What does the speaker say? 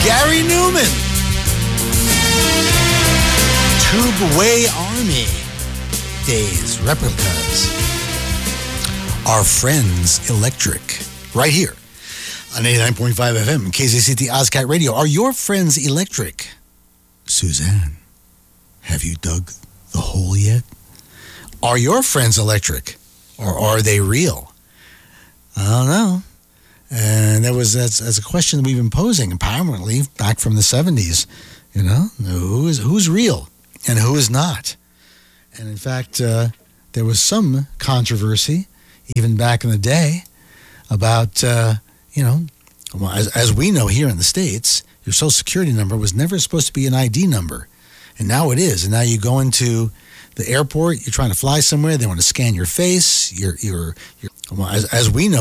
Gary Newman. Tubeway Army Days replicas. Our Friends Electric. Right here on 89.5 FM, KZCT Ozcat Radio. Are your friends electric? Suzanne, have you dug the hole yet? Are your friends electric? Or are they real? I don't know. And that's a question we've been posing apparently back from the 70s. You know, who's real and who is not? And in fact, there was some controversy even back in the day about, as we know here in the States, your Social Security number was never supposed to be an ID number. And now it is. And now you go into the airport, you're trying to fly somewhere, they want to scan your face, as we know